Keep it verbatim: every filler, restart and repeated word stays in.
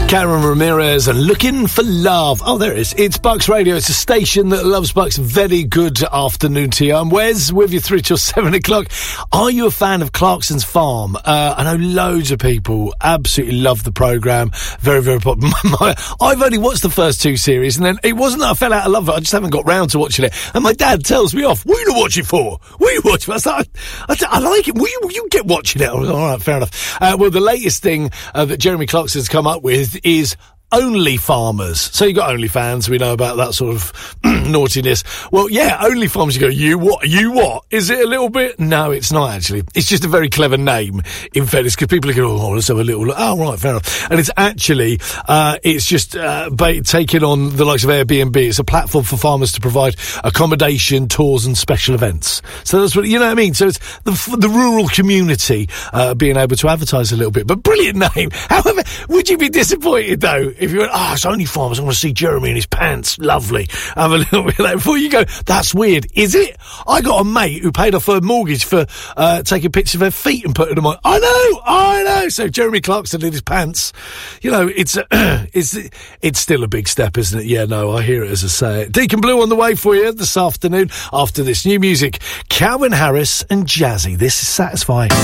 Karen Ramirez and Looking for Love. Oh, there it is. It's Bucks Radio. It's a station that loves Bucks. Very good afternoon to you. I'm Wes with you through till seven o'clock. Are you a fan of Clarkson's Farm? Uh, I know loads of people absolutely love the programme. Very, very popular. I've only watched the first two series, and then it wasn't that I fell out of love with it. I just haven't got round to watching it. And my dad tells me off, what are you not watching for? What are you watching? I, was like, I, I, I like it. Will you, will you get watching it? I was like, all right, fair enough. Uh, well, the latest thing uh, that Jeremy Clarkson's come up with is Only Farmers. So you got OnlyFans, we know about that sort of naughtiness. Well, yeah, Only Farmers, you go, you what, you what? Is it a little bit? No, it's not actually. It's just a very clever name, in fairness, because people are going, oh, let's have a little look. Oh, right, fair enough. And it's actually, uh, it's just uh, ba- taking on the likes of Airbnb. It's a platform for farmers to provide accommodation, tours and special events. So that's what, you know what I mean? So it's the, the rural community uh, being able to advertise a little bit. But brilliant name. However, would you be disappointed, though, if you went, oh, it's Only Farmers, I want to see Jeremy in his pants, lovely. Have a little bit of that before you go, that's weird, is it? I got a mate who paid off her mortgage for uh, taking pictures of her feet and putting them on. I know, I know. So Jeremy Clarkson in his pants, you know, it's uh, it's it's still a big step, isn't it? Yeah, no, I hear it as I say it. Deacon Blue on the way for you this afternoon after this new music. Calvin Harris and Jazzy. This is Satisfy.